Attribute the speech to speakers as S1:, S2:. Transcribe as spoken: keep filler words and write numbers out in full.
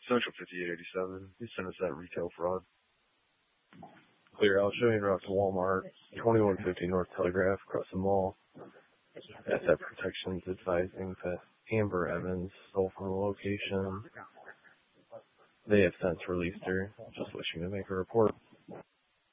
S1: Central fifty-eight eighty-seven. You sent us that retail fraud. Clear. I'll show you around to Walmart, twenty-one fifty North Telegraph, across the mall. Asset Protections advising that Amber Evans stole from the location. They have since released her. Just wishing to make a report.